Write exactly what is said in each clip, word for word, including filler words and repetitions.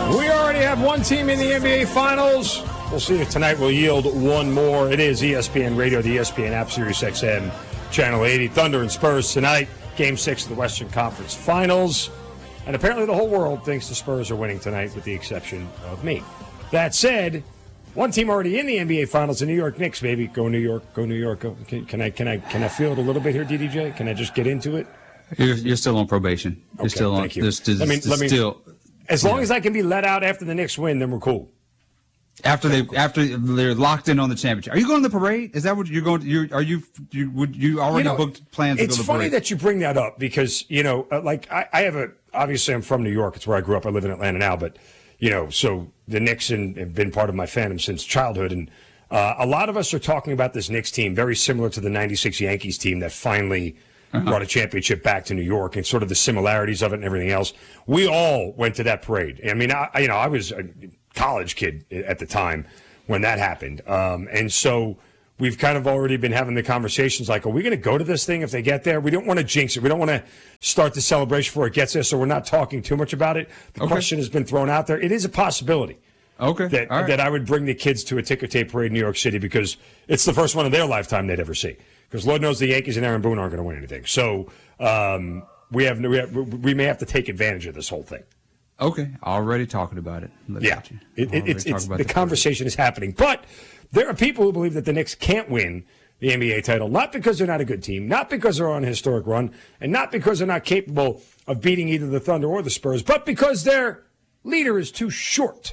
We already have one team in the N B A Finals. We'll see if tonight will yield one more. It is E S P N Radio, the E S P N app, Sirius X M, Channel eighty. Thunder and Spurs tonight. Game six of the Western Conference Finals. And apparently the whole world thinks the Spurs are winning tonight, with the exception of me. That said, one team already in the N B A Finals, the New York Knicks, baby. Go New York, go New York. Go. Can, can I can I can I feel it a little bit here, D D J? Can I just get into it? You're, you're still on probation. You're okay, still on. Thank you. There's, there's, let me, there's let me, still, as long yeah. as I can be let out after the Knicks win, then we're cool. After they after they're locked in on the championship, are you going to the parade? Is that what you're going to? You're, are you? You would you already You know, booked plans to go to it's the funny parade? that you bring that up because, you know, uh, like I, I have a, obviously I'm from New York. It's where I grew up. I live in Atlanta now. But, you know, so the Knicks and, have been part of my fandom since childhood. And uh, a lot of us are talking about this Knicks team very similar to the ninety-six Yankees team that finally uh-huh. brought a championship back to New York, and sort of the similarities of it and everything else. We all went to that parade. I mean, I, you know, I was a college kid at the time when that happened. Um, and so we've kind of already been having the conversations like, are we going to go to this thing if they get there? We don't want to jinx it. We don't want to start the celebration before it gets there, so we're not talking too much about it. The okay. question has been thrown out there. It is a possibility okay. that, right. that I would bring the kids to a ticker tape parade in New York City because it's the first one in their lifetime they'd ever see. Because Lord knows the Yankees and Aaron Boone aren't going to win anything. So um, we have we have, we may have to take advantage of this whole thing. Okay, already talking about it. Look yeah, you. it, it, it's, it's the, the conversation parade. is happening. But there are people who believe that the Knicks can't win the N B A title, not because they're not a good team, not because they're on a historic run, and not because they're not capable of beating either the Thunder or the Spurs, but because their leader is too short.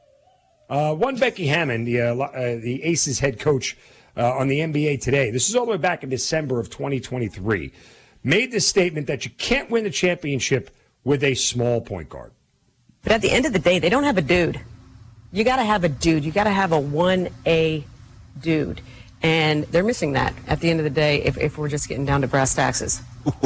Uh, one Becky Hammond, the, uh, uh, the Aces head coach uh, on the N B A Today, this is all the way back in December of twenty twenty-three, made this statement that you can't win the championship with a small point guard. But at the end of the day, they don't have a dude. You got to have a dude. You got to have a one A dude. And they're missing that at the end of the day if, if we're just getting down to brass taxes.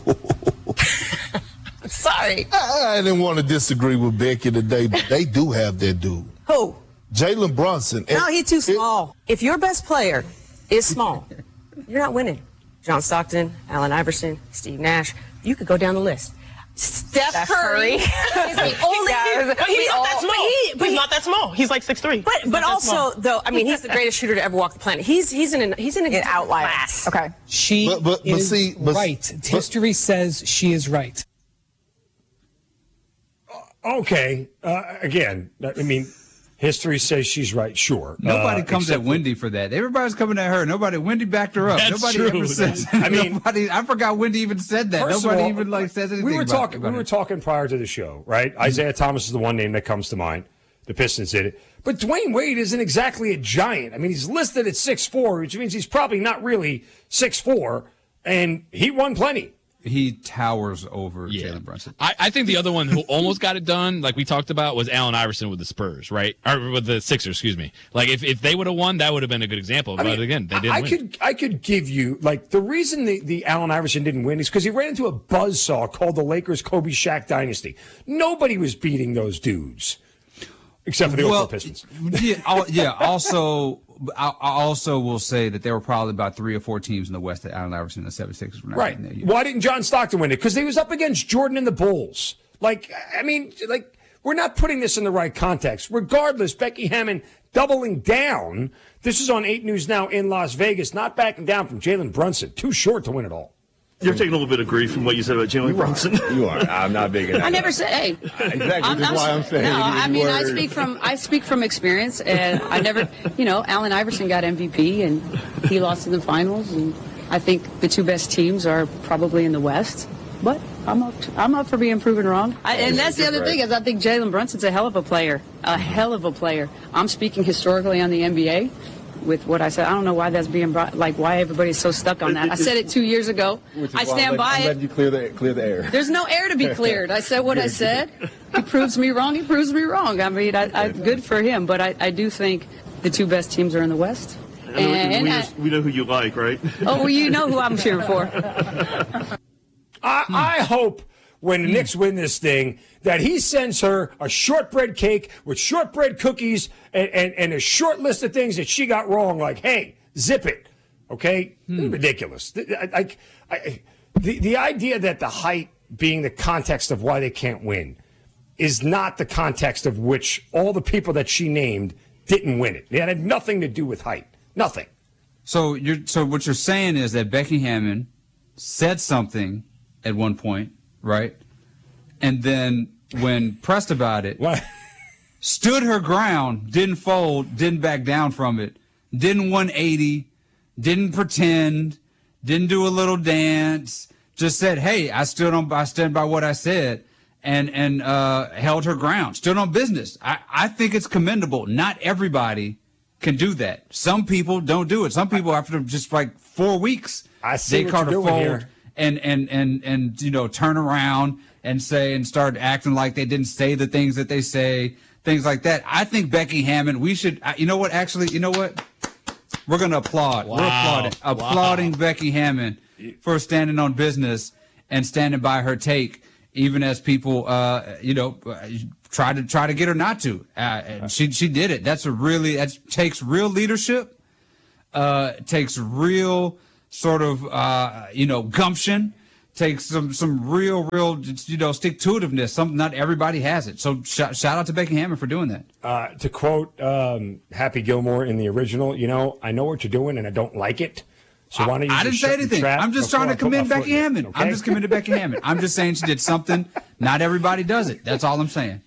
Sorry. I, I didn't want to disagree with Becky today, but they do have their dude. Who? Jalen Brunson. No, he's too small. It, if your best player is small, you're not winning. John Stockton, Allen Iverson, Steve Nash, you could go down the list. Steph, Steph Curry is the only yeah, but he's not all, that small. But he, but he's he, not that small. He's like six three. But he's but also though, I mean, he's the greatest shooter to ever walk the planet. He's he's in an he's in an outlier class. Okay, she but, but, but is see, but, right. But, History says she is right. Okay, uh, again, I mean, history says she's right. Sure. Nobody uh, comes at Wendy for that. Everybody's coming at her. Nobody. Wendy backed her up. That's Nobody true. ever says. I mean, nobody. I forgot Wendy even said that. First Nobody of all, even like says anything. We were about, talking. about we were it. talking prior to the show, right? Mm-hmm. Isaiah Thomas is the one name that comes to mind. The Pistons did it, but Dwayne Wade isn't exactly a giant. I mean, he's listed at six foot four, which means he's probably not really six foot four, and he won plenty. He towers over yeah. Jalen Brunson. I, I think the other one who almost got it done, like we talked about, was Allen Iverson with the Spurs, right? Or with the Sixers, excuse me. Like if, if they would have won, that would have been a good example. I but mean, again, they didn't I win. could I could give you like the reason the, the Allen Iverson didn't win is because he ran into a buzzsaw called the Lakers Kobe Shaq dynasty. Nobody was beating those dudes except for the well, Oklahoma Pistons. yeah, al- yeah. Also, I, I also will say that there were probably about three or four teams in the West that Allen Iverson and the seventy-sixers were not Right. in there. Yeah. Why didn't John Stockton win it? Because he was up against Jordan and the Bulls. Like, I mean, like, we're not putting this in the right context. Regardless, Becky Hammond doubling down. This is on eight News Now in Las Vegas, not backing down from Jalen Brunson. Too short to win it all. You're taking a little bit of grief from what you said about Jalen Brunson. You are. I'm not big enough. I never said, hey. Exactly. That's I'm, I'm, why I'm saying. No, I mean, I words. speak from I speak from experience, and I never, you know, Allen Iverson got M V P, and he lost in the finals, and I think the two best teams are probably in the West. But I'm up. To, I'm up for being proven wrong. I, and that's the other thing is I think Jalen Brunson's a hell of a player, a hell of a player. I'm speaking historically on the N B A. With what I said, I don't know why that's being brought, like why everybody's so stuck on that. I said it two years ago. I stand by I'm it. letting you clear the, clear the air. There's no air to be cleared. I said what I said. He proves me wrong. He proves me wrong. I mean, I, I, good for him. But I, I do think the two best teams are in the West. And, and we, I, just, we know who you like, right? Oh, well, you know who I'm cheering for. I, I hope when the Knicks win this thing that he sends her a shortbread cake with shortbread cookies and, and, and a short list of things that she got wrong, like, hey, zip it, okay? Hmm. Ridiculous. I, I, I, the, the idea that the height being the context of why they can't win is not the context of which all the people that she named didn't win it. It had nothing to do with height. Nothing. So you're so what you're saying is that Becky Hammon said something at one point, right? And then when pressed about it, What? stood her ground, didn't fold, didn't back down from it, didn't one eighty, didn't pretend, didn't do a little dance, just said, "Hey, I stood on, I stand by what I said," and and uh, held her ground, stood on business. I, I think it's commendable. Not everybody can do that. Some people don't do it. Some people after just like four weeks, I see they what caught you're a doing fold here. and and and and you know turn around and say and start acting like they didn't say the things that they say, things like that. I think Becky Hammon, we should, you know what? Actually, you know what? We're gonna applaud. We're Wow. applauding, applauding Becky Hammon for standing on business and standing by her take, even as people, uh, you know, try to try to get her not to. Uh, and she she did it. That's a really that takes real leadership. Uh, takes real sort of uh, you know gumption. Takes some some real real you know stick to itiveness. Some not everybody has it. So sh- shout out to Becky Hammon for doing that. Uh, to quote um, Happy Gilmore in the original, you know, I know what you're doing and I don't like it. So why don't you I just didn't say shut your anything. trap I'm just before trying to I put my commend foot Becky in it, Hammon. okay? I'm just commending Becky Hammon. I'm just saying she did something. Not everybody does it. That's all I'm saying.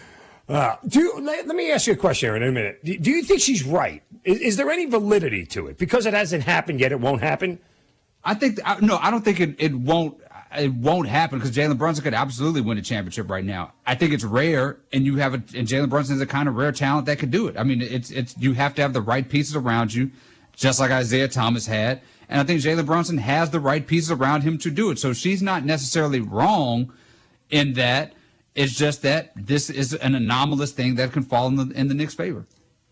Uh, do you, let, let me ask you a question here in a minute. Do, do you think she's right? Is, is there any validity to it? Because it hasn't happened yet, it won't happen? I think I, no, I don't think it, it won't it won't happen because Jalen Brunson could absolutely win a championship right now. I think it's rare, and you have a and Jalen Brunson is a kind of rare talent that could do it. I mean, it's it's you have to have the right pieces around you, just like Isaiah Thomas had, and I think Jalen Brunson has the right pieces around him to do it. So she's not necessarily wrong in that. It's just that this is an anomalous thing that can fall in the in the Knicks' favor.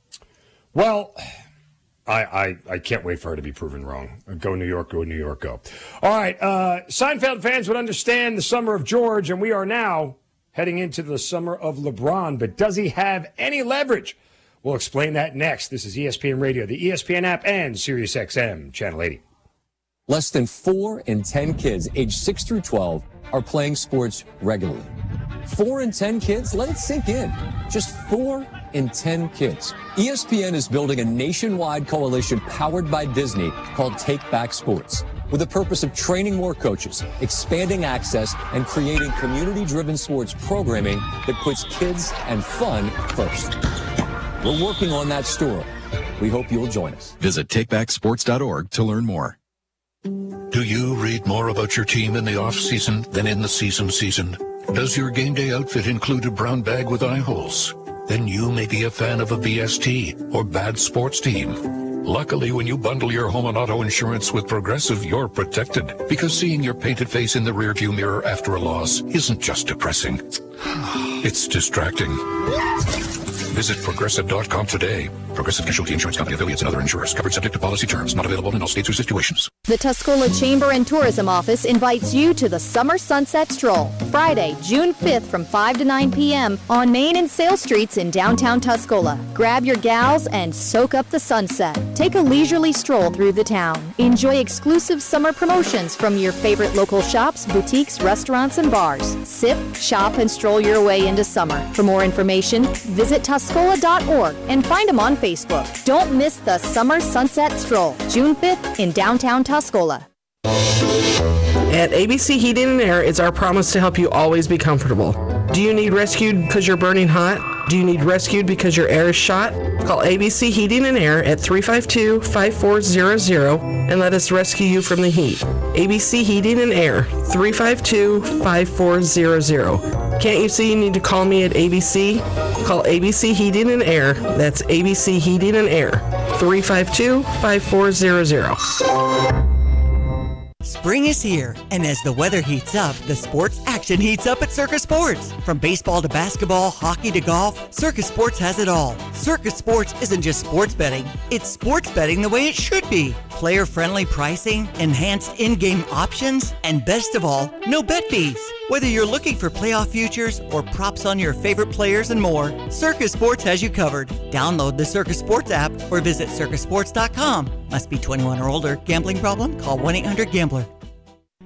Well, I, I, I can't wait for her to be proven wrong. Go New York, go New York, go. All right, uh, Seinfeld fans would understand the summer of George, and we are now heading into the summer of LeBron. But does he have any leverage? We'll explain that next. This is E S P N Radio, the E S P N app, and Sirius X M, Channel eighty. Less than four in ten kids aged six through twelve are playing sports regularly. Four in ten kids? Let it sink in. Just four in ten kids. E S P N is building a nationwide coalition powered by Disney called Take Back Sports, with the purpose of training more coaches, expanding access, and creating community-driven sports programming that puts kids and fun first. We're working on that story. We hope you'll join us. Visit take back sports dot org to learn more. Do you read more about your team in the off-season than in the season season? Does your game day outfit include a brown bag with eye holes? Then you may be a fan of a B S T or bad sports team. Luckily, when you bundle your home and auto insurance with Progressive, you're protected. Because seeing your painted face in the rearview mirror after a loss isn't just depressing. It's distracting. Visit Progressive dot com today. Progressive Casualty Insurance Company, affiliates, and other insurers. Covered subject to policy terms. Not available in all states or situations. The Tuscola Chamber and Tourism Office invites you to the Summer Sunset Stroll, Friday, June fifth from five to nine p.m. on Main and Sale Streets in downtown Tuscola. Grab your gals and soak up the sunset. Take a leisurely stroll through the town. Enjoy exclusive summer promotions from your favorite local shops, boutiques, restaurants, and bars. Sip, shop, and stroll your way into summer. For more information, visit Tuscola dot org and find them on Facebook. Don't miss the Summer Sunset Stroll, June fifth in downtown Tuscola. At A B C Heating and Air, it's our promise to help you always be comfortable. Do you need rescued because you're burning hot? Do you need rescued because your air is shot? Call A B C Heating and Air at three five two, five four zero zero and let us rescue you from the heat. A B C Heating and Air, three five two, five four zero zero. Can't you see you need to call me at A B C? Call A B C Heating and Air. That's A B C Heating and Air, three five two, five four zero zero. Spring is here, and as the weather heats up, the sports action heats up at Circus Sports. From baseball to basketball, hockey to golf, Circus Sports has it all. Circus Sports isn't just sports betting, it's sports betting the way it should be. Player-friendly pricing, enhanced in-game options, and best of all, no bet fees. Whether you're looking for playoff futures or props on your favorite players and more, Circus Sports has you covered. Download the Circus Sports app or visit circus sports dot com. Must be twenty-one or older. Gambling problem? Call one eight hundred gambler.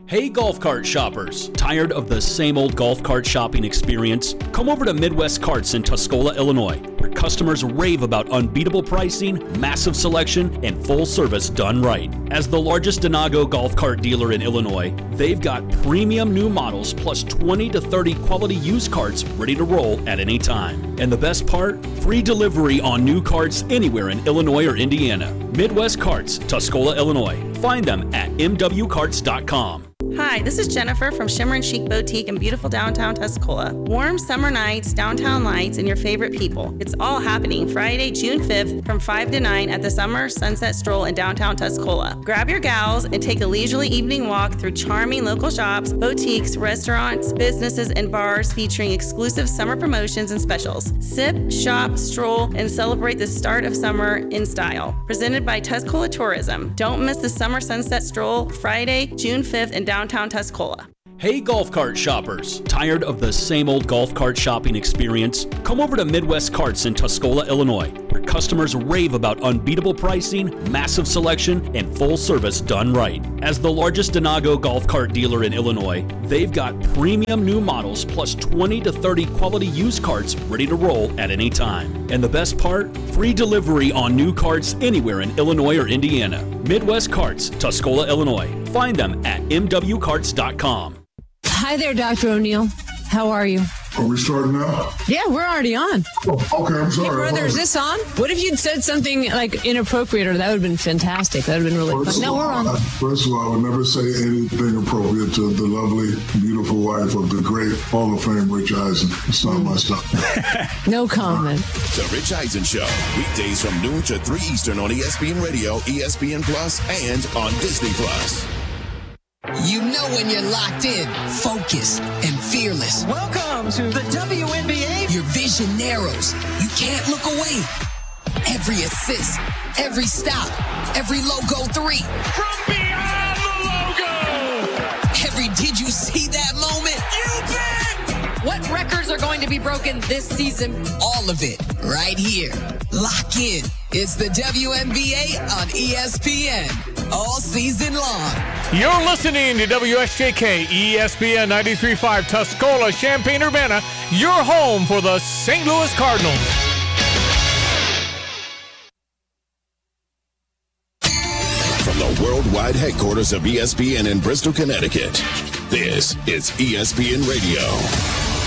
Hey golf cart shoppers, tired of the same old golf cart shopping experience? Come over to Midwest Carts in Tuscola, Illinois, where customers rave about unbeatable pricing, massive selection, and full service done right. As the largest Denago golf cart dealer in Illinois, they've got premium new models plus twenty to thirty quality used carts ready to roll at any time. And the best part? Free delivery on new carts anywhere in Illinois or Indiana. Midwest Carts, Tuscola, Illinois. Find them at m w carts dot com. Hi, this is Jennifer from Shimmer and Chic Boutique in beautiful downtown Tuscola. Warm summer nights, downtown lights, and your favorite people. It's all happening Friday, June fifth from five to nine at the Summer Sunset Stroll in downtown Tuscola. Grab your gals and take a leisurely evening walk through charming local shops, boutiques, restaurants, businesses, and bars featuring exclusive summer promotions and specials. Sip, shop, stroll, and celebrate the start of summer in style. Presented by Tuscola Tourism. Don't miss the Summer Sunset Stroll Friday, June fifth in downtown Tuscola. Hey golf cart shoppers, tired of the same old golf cart shopping experience? Come over to Midwest Carts in Tuscola, Illinois, where customers rave about unbeatable pricing, massive selection, and full service done right. As the largest Denago golf cart dealer in Illinois, they've got premium new models plus twenty to thirty quality used carts ready to roll at any time. And the best part? Free delivery on new carts anywhere in Illinois or Indiana. Midwest Carts, Tuscola, Illinois. Find them at m w carts dot com. Hi there, Doctor O'Neill. How are you? Are we starting now? Yeah, we're already on. Oh, okay, I'm sorry. Hey, brother, is this on? What if you'd said something like inappropriate, or that would have been fantastic? That would have been really First fun. No, all, we're on. I, first of all, I would never say anything appropriate to the lovely, beautiful wife of the great Hall of Fame Rich Eisen. It's not my stuff. No comment. The Rich Eisen Show, weekdays from noon to three Eastern on E S P N Radio, E S P N Plus, and on Disney Plus. You know when you're locked in, focused, and fearless. Welcome to the W N B A. Your vision narrows. You can't look away. Every assist, every stop, every logo three. From beyond the logo. Every did you see that moment? You did! What records are going to be broken this season? All of it, right here. Lock in. It's the W N B A on E S P N. All season long. You're listening to W S J K E S P N ninety-three point five Tuscola, Champaign-Urbana, your home for the Saint Louis Cardinals. From the worldwide headquarters of E S P N in Bristol, Connecticut, this is E S P N Radio.